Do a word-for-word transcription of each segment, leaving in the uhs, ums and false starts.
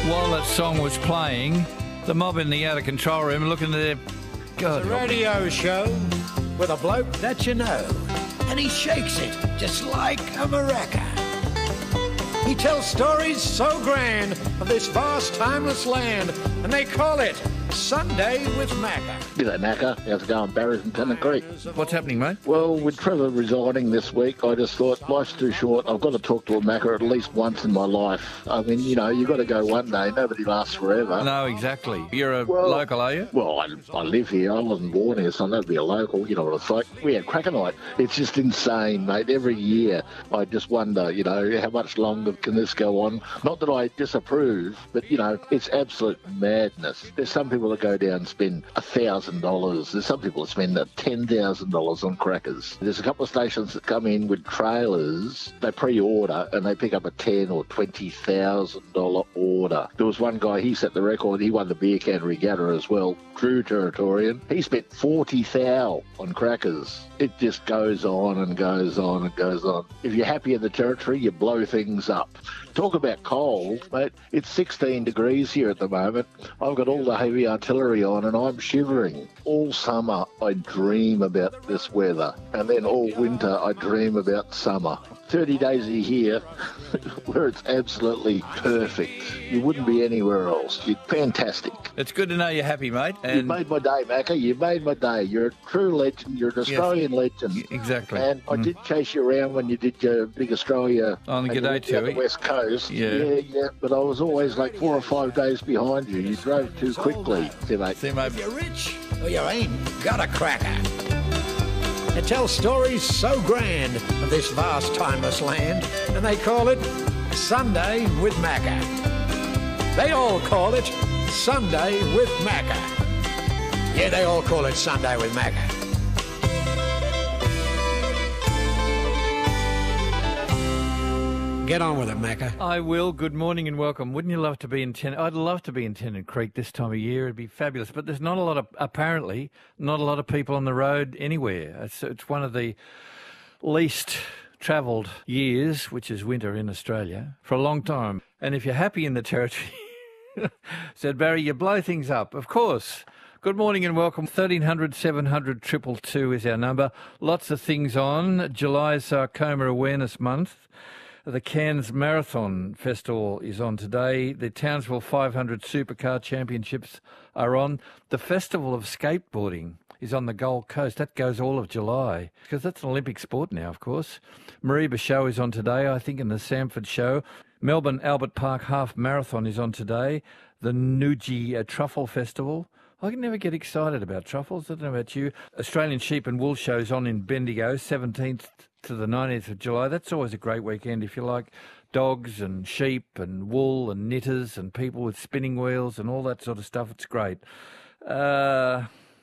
While that song was playing, the mob in the out of control room are looking at their... God, It's a radio show with a bloke that you know, and he shakes it just like a maraca. He tells stories so grand of this vast, timeless land, and they call it Sunday with Macca. G'day, Macca. How's it going? Barry from Tennant Creek. what's happening, mate? Well, with Trevor resigning this week, I just thought life's too short. I've got to talk to a Macca at least once in my life. I mean, you know, you've got to go one day. Nobody lasts forever. No, exactly. You're a Well- local, are you? Well, I, I live here. I wasn't born here, so I'm not to be a local. You know what it's like. We had cracker night. It's just insane, mate. Every year, I just wonder, you know, how much longer can this go on? Not that I disapprove, but, you know, it's absolute madness. There's some people that go down and spend one thousand dollars. There's some people that spend ten thousand dollars on crackers. There's a couple of stations that come in with trailers. They pre-order and they pick up a ten thousand dollars or twenty thousand dollars order. There was one guy, he set the record. He won the beer can regatta as well. True Territorian. He spent forty thousand dollars on crackers. It just goes on and goes on and goes on. If you're happy in the territory, you blow things up. Talk about cold, mate. It's sixteen degrees here at the moment. I've got all the heavy artillery on and I'm shivering. All summer I dream about this weather, and then all winter I dream about summer. thirty days a year where it's absolutely perfect. You wouldn't be anywhere else. You're fantastic. It's good to know you're happy, mate. You've And made my day, Macca. You've made my day. You're a true legend. You're an Australian legend. exactly. And I Mm. did chase you around when you did your big Australia On the and you G'day went down Tour. the West Coast. Yeah. yeah, yeah. But I was always like four or five days behind you. You drove too quickly. See, mate. See, mate. If you're rich or you ain't got a cracker. It tells stories so grand of this vast, timeless land, and they call it Sunday with Macca. They all call it Sunday with Macca. Yeah, they all call it Sunday with Macca. Get on with it, Macca. I will. Good morning and welcome. Wouldn't you love to be in Tennant? I'd love to be in Tennant Creek this time of year. It'd be fabulous. But there's not a lot of, apparently, not a lot of people on the road anywhere. It's, it's one of the least travelled years, which is winter in Australia, for a long time. And if you're happy in the territory, said Barry, you blow things up. Of course. Good morning and welcome. thirteen hundred, seven hundred, two two two is our number. Lots of things on. July's Sarcoma Awareness Month. The Cairns Marathon Festival is on today. The Townsville five hundred Supercar Championships are on. The Festival of Skateboarding is on the Gold Coast. That goes all of July, because that's an Olympic sport now, of course. Mareeba Show is on today, I think, in the Samford Show. Melbourne Albert Park Half Marathon is on today. The Nuji uh, Truffle Festival. I can never get excited about truffles. I don't know about you. Australian Sheep and Wool Show's on in Bendigo, seventeenth to the nineteenth of July. That's always a great weekend if you like dogs and sheep and wool and knitters and people with spinning wheels and all that sort of stuff. It's great. Uh,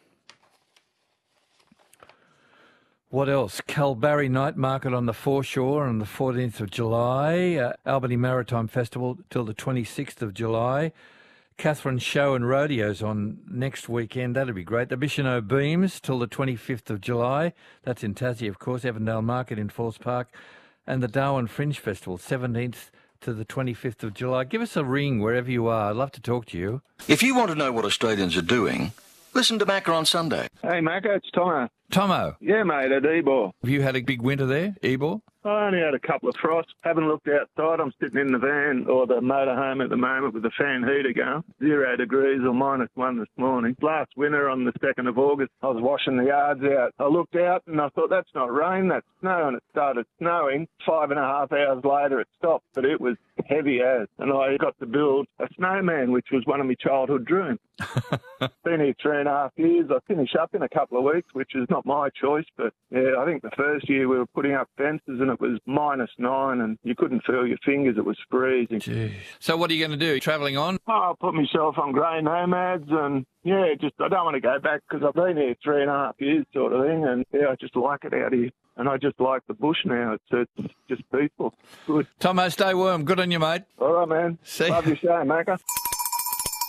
what else? Kalbarri Night Market on the foreshore on the fourteenth of July. Uh, Albany Maritime Festival till the twenty-sixth of July. Catherine Show and Rodeos on next weekend. That'll be great. The Bicheno Beams till the twenty-fifth of July. That's in Tassie, of course. Evandale Market in Falls Park. And the Darwin Fringe Festival, seventeenth to the twenty-fifth of July. Give us a ring wherever you are. I'd love to talk to you. If you want to know what Australians are doing, listen to Macca on Sunday. Hey, Macca, it's Tomo. Tomo, Yeah, mate, at Ebor. have you had a big winter there, Ebor? I only had a couple of frosts. Haven't looked outside. I'm sitting in the van or the motorhome at the moment with the fan heater going. Zero degrees or minus one this morning. Last winter on the second of August, I was washing the yards out. I looked out and I thought, that's not rain, that's snow. And it started snowing. Five and a half hours later, it stopped, but it was heavy as. And I got to build a snowman, which was one of my childhood dreams. Been here three and a half years. I finish up in a couple of weeks, which is not my choice. But, yeah, I think the first year we were putting up fences and it was minus nine and you couldn't feel your fingers. It was freezing. Jeez. So what are you going to do? Travelling on? Oh, I put myself on grey nomads and, yeah, just I don't want to go back because I've been here three and a half years sort of thing. And, yeah, I just like it out here. And I just like the bush now. It's, it's just peaceful. Good. Tomo, stay warm. Good on you, mate. All right, man. See Love ya. your show, Macca.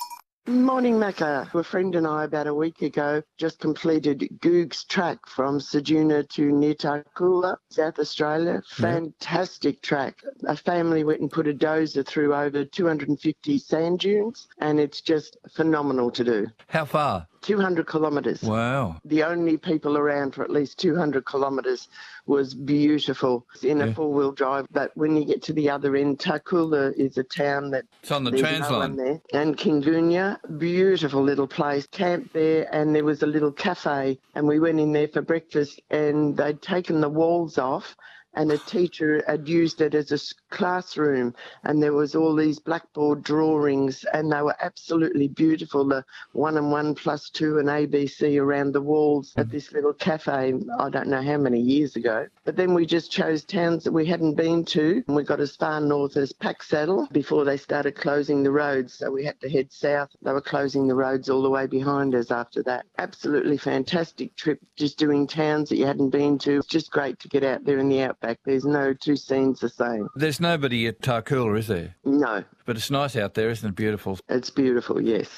Morning, Macca. A friend and I about a week ago just completed Goog's track from Ceduna to near Tarcoola, South Australia. Fantastic track. A family went and put a dozer through over two hundred fifty sand dunes, and it's just phenomenal to do. How far? two hundred kilometres. Wow. The only people around for at least two hundred kilometres was beautiful in a Yeah. four-wheel drive. But when you get to the other end, Tarcoola is a town that It's on the there's Trans no line. one there. And Kingunya, beautiful little place. Camped there, and there was a little cafe, and we went in there for breakfast, and they'd taken the walls off, and a teacher had used it as a s- classroom, and there was all these blackboard drawings, and they were absolutely beautiful, the one and one plus two and A B C around the walls at this little cafe, I don't know how many years ago. But then we just chose towns that we hadn't been to, and we got as far north as Packsaddle before they started closing the roads, so we had to head south. They were closing the roads all the way behind us after that. Absolutely fantastic trip, just doing towns that you hadn't been to. It's just great to get out there in the outback. There's no two scenes the same. There's nobody at Tarcoola, is there? No, But it's nice out there, isn't it? Beautiful. it's beautiful, yes.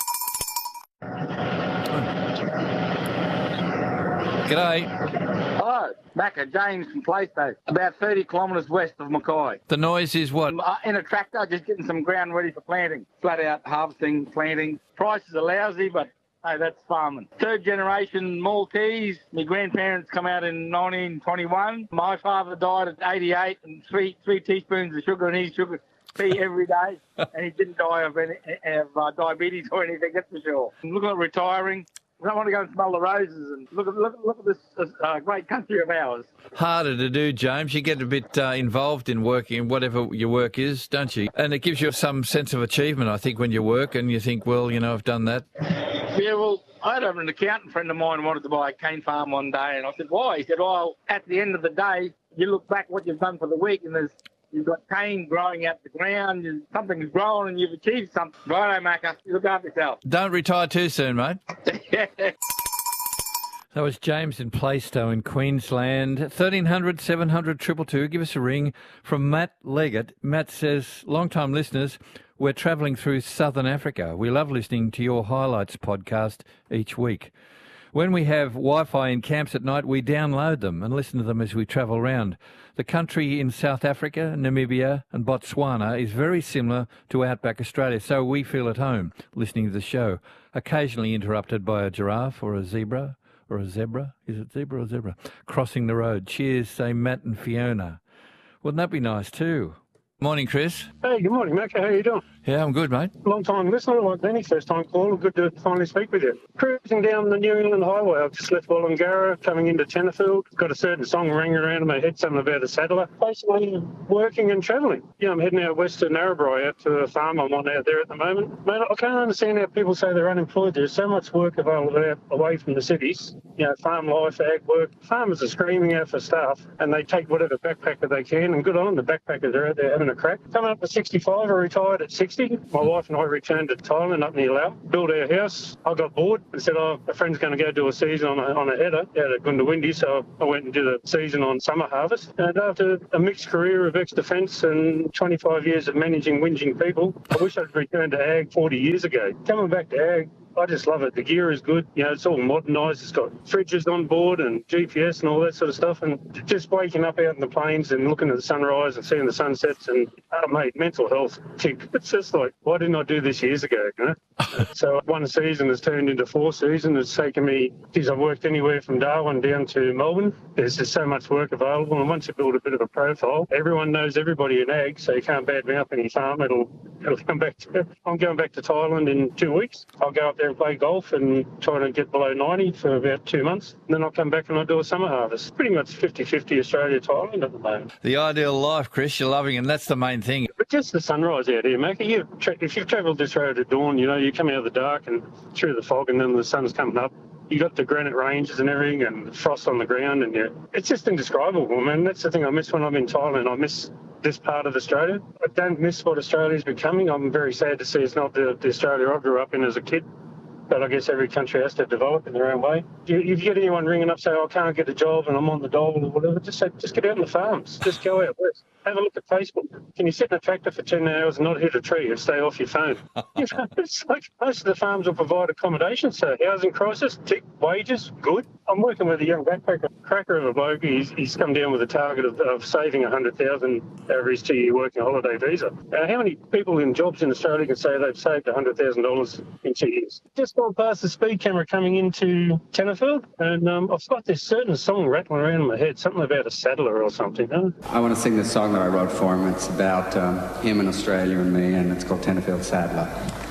G'day. Hello, Macca, James from Plaistow, about thirty kilometres west of Mackay. The noise is what? I'm uh, in a tractor, just getting some ground ready for planting. Flat out harvesting, planting. Prices are lousy, but hey, that's farming. Third generation Maltese. My grandparents come out in nineteen twenty-one. My father died at eighty-eight, and three three teaspoons of sugar in his sugar tea every day, and he didn't die of, any, of uh, diabetes or anything, that's for sure. I'm looking at retiring. I don't want to go and smell the roses and look at look, look at this uh, great country of ours. Harder to do, James. You get a bit uh, involved in working, whatever your work is, don't you? And it gives you some sense of achievement, I think, when you work and you think, well, you know, I've done that. Yeah, well, I had an accountant friend of mine wanted to buy a cane farm one day, and I said, why? He said, well, at the end of the day, you look back what you've done for the week, and there's you've got cane growing out the ground, and something's grown, and you've achieved something. Righto, Macca, you look after yourself. Don't retire too soon, mate. That was James in Plaistow in Queensland. thirteen hundred, seven hundred, two two two. Give us a ring from Matt Leggett. Matt says, long-time listeners, we're travelling through southern Africa. We love listening to your highlights podcast each week. When we have Wi-Fi in camps at night, we download them and listen to them as we travel around. The country in South Africa, Namibia and Botswana is very similar to outback Australia, so we feel at home listening to the show, occasionally interrupted by a giraffe or a zebra. Or a zebra? Is it zebra or zebra? Crossing the road. Cheers, say Matt and Fiona. Wouldn't that be nice too? Morning, Chris. Hey, good morning, Macca. How you doing? Yeah, I'm good, mate. Long time listener, like Danny, first time caller. Good to finally speak with you. Cruising down the New England Highway. I've just left Wollongara, coming into Tenterfield. Got a certain song ringing around in my head, something about a saddler. Basically, working and travelling. Yeah, I'm heading out west to Narrabri, out to a farm I'm on out there at the moment. Mate, I can't understand how people say they're unemployed. There's so much work available out away from the cities. You know, farm life, ag work. Farmers are screaming out for staff, and they take whatever backpacker they can, and good on them. The backpackers are out there having a crack. Coming up to sixty-five, I retired at sixty. My wife and I returned to Thailand up near Laos, built our house. I got bored and said, oh, a friend's going to go do a season on a, on a header out at Gundawindi, so I went and did a season on summer harvest. And after a mixed career of ex-defence and twenty-five years of managing whinging people, I wish I'd returned to ag forty years ago. Coming back to ag, I just love it. The gear is good. You know, it's all modernised. It's got fridges on board and G P S and all that sort of stuff. And just waking up out in the plains and looking at the sunrise and seeing the sunsets and, oh, mate, mental health tick. It's just like, why didn't I do this years ago, you know? So one season has turned into four seasons. It's taken me, geez, I've worked anywhere from Darwin down to Melbourne. There's just so much work available. And once you build a bit of a profile, everyone knows everybody in ag, so you can't bad me up any farm. It'll, it'll come back to, I'm going back to Thailand in two weeks. I'll go up there and play golf and try to get below ninety for about two months. And then I'll come back and I'll do a summer harvest. Pretty much fifty-fifty Australia-Thailand at the moment. The ideal life, Chris. You're loving it, and that's the main thing. But just the sunrise out here, mate. You, if you've travelled this road at dawn, you know, you come out of the dark and through the fog and then the sun's coming up. You got the granite ranges and everything and frost on the ground, and you, it's just indescribable, man. That's the thing I miss when I'm in Thailand. I miss this part of Australia. I don't miss what Australia's becoming. I'm very sad to see it's not the, the Australia I grew up in as a kid. But I guess every country has to develop in their own way. If you, if you get anyone ringing up saying, oh, I can't get a job and I'm on the dole or whatever, just say, just get out on the farms. Just go out west. Have a look at Facebook. Can you sit in a tractor for ten hours and not hit a tree and stay off your phone? You know, it's like most of the farms will provide accommodation, so housing crisis, tick, wages, good. I'm working with a young backpacker, cracker of a bloke. He's, he's come down with a target of, of saving one hundred thousand dollars over his two-year working holiday visa. Uh, how many people in jobs in Australia can say they've saved one hundred thousand dollars in two years? Just gone past the speed camera coming into Tenterfield, and um, I've got this certain song rattling around in my head, something about a saddler or something. Huh? I want to sing this song that I wrote for him. It's about um, him in Australia and me, and it's called Tenterfield Saddler.